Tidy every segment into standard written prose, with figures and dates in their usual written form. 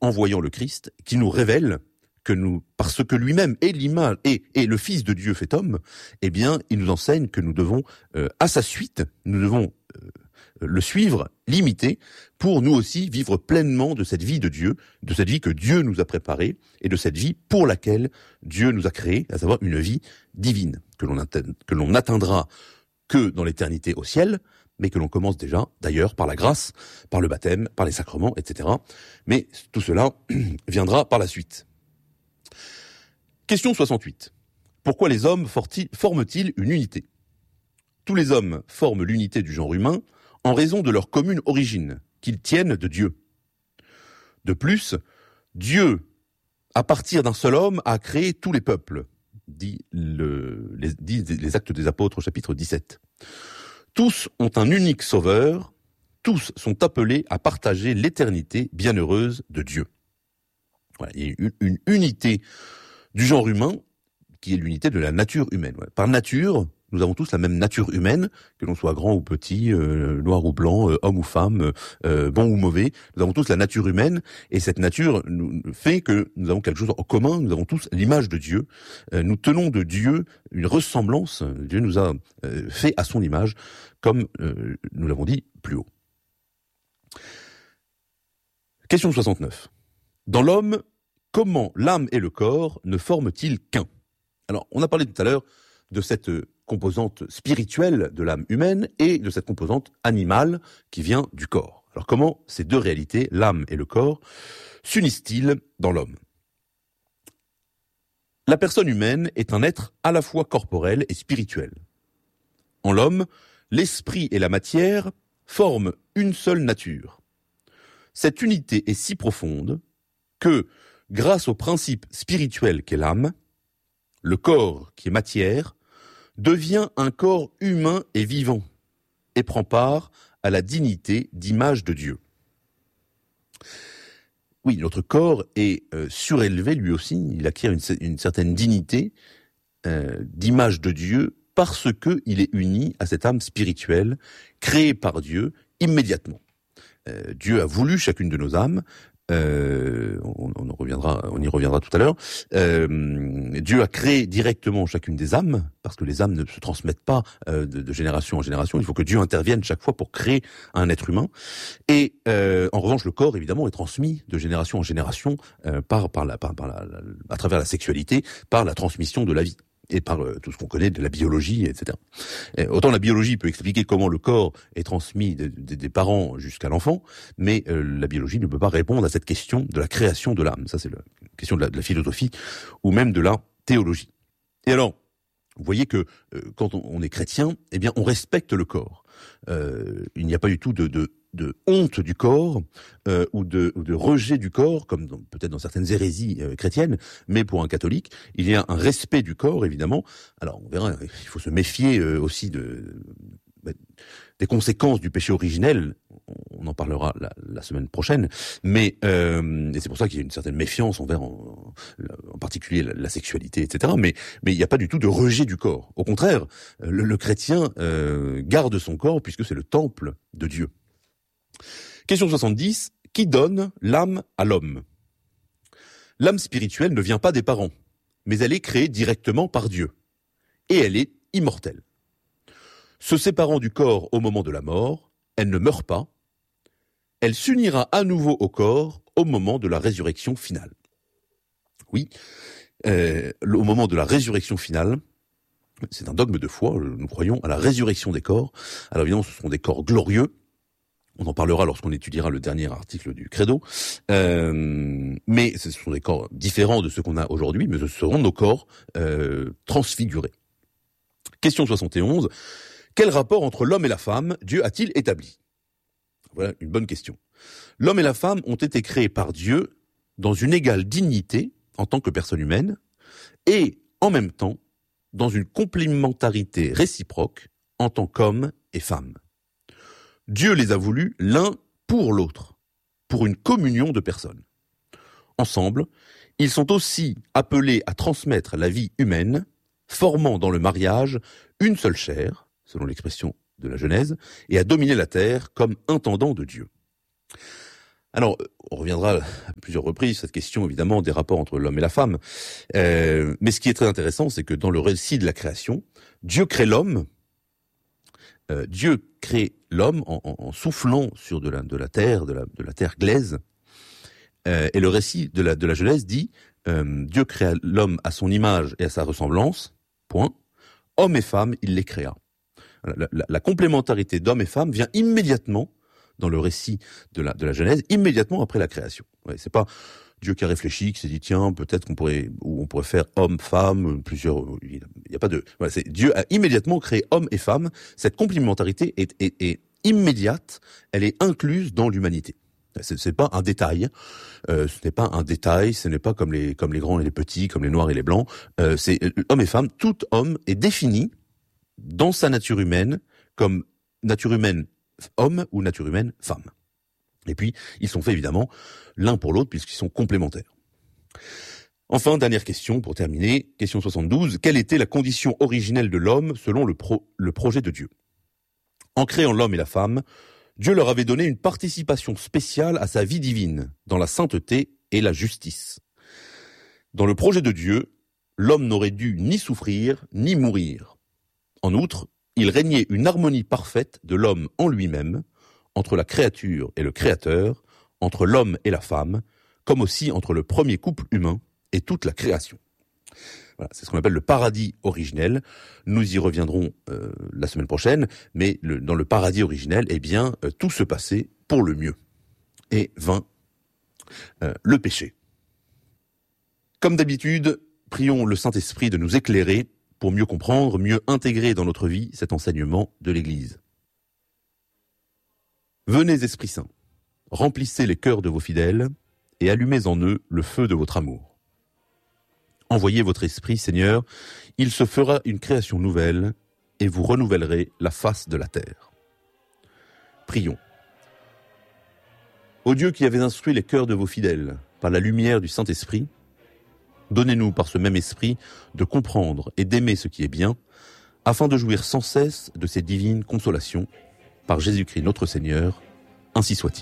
envoyant le Christ, qui nous révèle que parce que lui-même est l'image et le Fils de Dieu fait homme, eh bien, il nous enseigne que nous devons, à sa suite, nous devons le suivre, l'imiter, pour nous aussi vivre pleinement de cette vie de Dieu, de cette vie que Dieu nous a préparée, et de cette vie pour laquelle Dieu nous a créés, à savoir une vie divine, que l'on n'atteindra que dans l'éternité au ciel, mais que l'on commence déjà, d'ailleurs, par la grâce, par le baptême, par les sacrements, etc. Mais tout cela viendra par la suite. Question 68. Pourquoi les hommes forment-ils une unité ? Tous les hommes forment l'unité du genre humain en raison de leur commune origine, qu'ils tiennent de Dieu. De plus, Dieu, à partir d'un seul homme, a créé tous les peuples, dit les Actes des Apôtres au chapitre 17. Tous ont un unique sauveur, tous sont appelés à partager l'éternité bienheureuse de Dieu. Voilà, il y a une unité du genre humain qui est l'unité de la nature humaine. Par nature, nous avons tous la même nature humaine, que l'on soit grand ou petit, noir ou blanc, homme ou femme, bon ou mauvais. Nous avons tous la nature humaine, et cette nature fait que nous avons quelque chose en commun. Nous avons tous l'image de Dieu. Nous tenons de Dieu une ressemblance. Dieu nous a fait à son image, comme nous l'avons dit plus haut. Question 69. Dans l'homme, comment l'âme et le corps ne forment-ils qu'un ? Alors, on a parlé tout à l'heure de cette composante spirituelle de l'âme humaine et de cette composante animale qui vient du corps. Alors, comment ces deux réalités, l'âme et le corps, s'unissent-ils dans l'homme ? La personne humaine est un être à la fois corporel et spirituel. En l'homme, l'esprit et la matière forment une seule nature. Cette unité est si profonde que, grâce au principe spirituel qu'est l'âme, le corps, qui est matière, devient un corps humain et vivant, et prend part à la dignité d'image de Dieu. Oui, notre corps est surélevé lui aussi, il acquiert une certaine dignité d'image de Dieu parce qu'il est uni à cette âme spirituelle créée par Dieu immédiatement. Dieu a voulu chacune de nos âmes. On y reviendra tout à l'heure. Dieu a créé directement chacune des âmes, parce que les âmes ne se transmettent pas de génération en génération. Il faut que Dieu intervienne chaque fois pour créer un être humain. Et en revanche, le corps, évidemment, est transmis de génération en génération à travers la sexualité, par la transmission de la vie. Et par tout ce qu'on connaît de la biologie, etc. Autant la biologie peut expliquer comment le corps est transmis des parents jusqu'à l'enfant, mais la biologie ne peut pas répondre à cette question de la création de l'âme. Ça, c'est la question de la philosophie ou même de la théologie. Et alors, vous voyez que quand on est chrétien, eh bien, on respecte le corps. Il n'y a pas du tout de honte du corps ou de rejet du corps, comme peut-être dans certaines hérésies chrétiennes, mais pour un catholique, il y a un respect du corps, évidemment. Alors, on verra, il faut se méfier aussi des conséquences du péché originel. On en parlera la semaine prochaine, mais et c'est pour ça qu'il y a une certaine méfiance envers en particulier la sexualité, etc. Mais il n'y a pas du tout de rejet du corps. Au contraire, le chrétien garde son corps puisque c'est le temple de Dieu. Question 70. Qui donne l'âme à l'homme ? L'âme spirituelle ne vient pas des parents, mais elle est créée directement par Dieu. Et elle est immortelle. Se séparant du corps au moment de la mort, elle ne meurt pas. Elle s'unira à nouveau au corps au moment de la résurrection finale. Oui, au moment de la résurrection finale, c'est un dogme de foi, nous croyons à la résurrection des corps. Alors évidemment, ce seront des corps glorieux. On en parlera lorsqu'on étudiera le dernier article du Credo. Mais ce sont des corps différents de ceux qu'on a aujourd'hui, mais ce seront nos corps transfigurés. Question 71. Quel rapport entre l'homme et la femme Dieu a-t-il établi ? Voilà une bonne question. L'homme et la femme ont été créés par Dieu dans une égale dignité en tant que personne humaine et en même temps dans une complémentarité réciproque en tant qu'homme et femme. Dieu les a voulus l'un pour l'autre, pour une communion de personnes. Ensemble, ils sont aussi appelés à transmettre la vie humaine, formant dans le mariage une seule chair, selon l'expression de la Genèse, et à dominer la terre comme intendant de Dieu. Alors, on reviendra à plusieurs reprises cette question évidemment des rapports entre l'homme et la femme. Mais ce qui est très intéressant, c'est que dans le récit de la création, Dieu crée l'homme. Dieu crée l'homme en soufflant sur de la terre glaise. Et le récit de la Genèse dit Dieu créa l'homme à son image et à sa ressemblance. Point. Homme et femme, il les créa. La complémentarité d'homme et femme vient immédiatement dans le récit de la Genèse, immédiatement après la création. Ouais, c'est pas Dieu qui a réfléchi, qui s'est dit tiens peut-être on pourrait faire homme, femme, plusieurs. Il y a pas de. Voilà, c'est Dieu a immédiatement créé homme et femme. Cette complémentarité est immédiate. Elle est incluse dans l'humanité. C'est pas un détail. Ce n'est pas un détail. Ce n'est pas comme les grands et les petits, comme les noirs et les blancs. C'est homme et femme. Tout homme est défini dans sa nature humaine comme nature humaine homme ou nature humaine femme. Et puis, ils sont faits évidemment l'un pour l'autre puisqu'ils sont complémentaires. Enfin, dernière question pour terminer, question 72. Quelle était la condition originelle de l'homme selon le projet de Dieu ? En créant l'homme et la femme, Dieu leur avait donné une participation spéciale à sa vie divine, dans la sainteté et la justice. Dans le projet de Dieu, l'homme n'aurait dû ni souffrir, ni mourir. En outre, il régnait une harmonie parfaite de l'homme en lui-même, entre la créature et le créateur, entre l'homme et la femme, comme aussi entre le premier couple humain et toute la création. Voilà, c'est ce qu'on appelle le paradis originel. Nous y reviendrons la semaine prochaine, mais dans le paradis originel, tout se passait pour le mieux. Et vint le péché. Comme d'habitude, prions le Saint-Esprit de nous éclairer pour mieux comprendre, mieux intégrer dans notre vie cet enseignement de l'Église. Venez, Esprit Saint, remplissez les cœurs de vos fidèles et allumez en eux le feu de votre amour. Envoyez votre Esprit, Seigneur, il se fera une création nouvelle et vous renouvellerez la face de la terre. Prions. Ô Dieu qui avez instruit les cœurs de vos fidèles par la lumière du Saint-Esprit, donnez-nous par ce même esprit de comprendre et d'aimer ce qui est bien, afin de jouir sans cesse de ces divines consolations, par Jésus-Christ notre Seigneur, ainsi soit-il.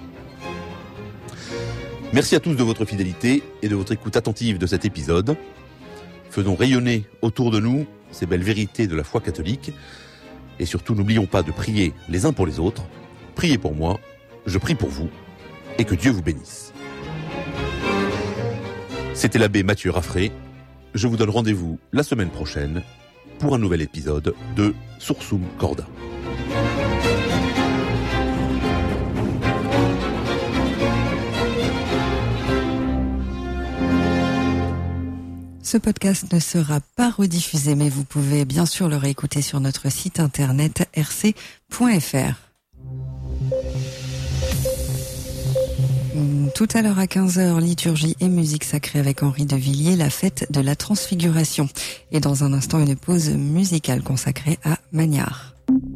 Merci à tous de votre fidélité et de votre écoute attentive de cet épisode. Faisons rayonner autour de nous ces belles vérités de la foi catholique, et surtout n'oublions pas de prier les uns pour les autres. Priez pour moi, je prie pour vous, et que Dieu vous bénisse. C'était l'abbé Mathieu Raffray. Je vous donne rendez-vous la semaine prochaine pour un nouvel épisode de Sursum Corda. Ce podcast ne sera pas rediffusé, mais vous pouvez bien sûr le réécouter sur notre site internet rc.fr. Tout à l'heure à 15h, liturgie et musique sacrée avec Henri de Villiers, la fête de la Transfiguration. Et dans un instant, une pause musicale consacrée à Magnard.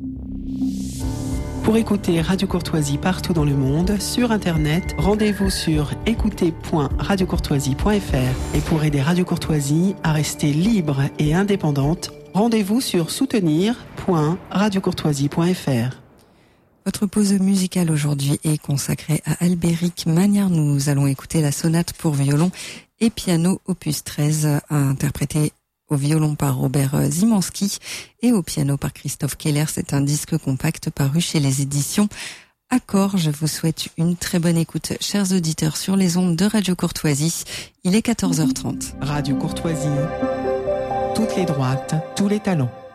Pour écouter Radio Courtoisie partout dans le monde, sur Internet, rendez-vous sur écouter.radiocourtoisie.fr. Et pour aider Radio Courtoisie à rester libre et indépendante, rendez-vous sur soutenir.radiocourtoisie.fr. Votre pause musicale aujourd'hui est consacrée à Albéric Magnard. Nous allons écouter la sonate pour violon et piano opus 13, interprétée au violon par Robert Zimanski et au piano par Christophe Keller. C'est un disque compact paru chez les éditions Accord. Je vous souhaite une très bonne écoute, chers auditeurs, sur les ondes de Radio Courtoisie. Il est 14h30. Radio Courtoisie, toutes les droites, tous les talents.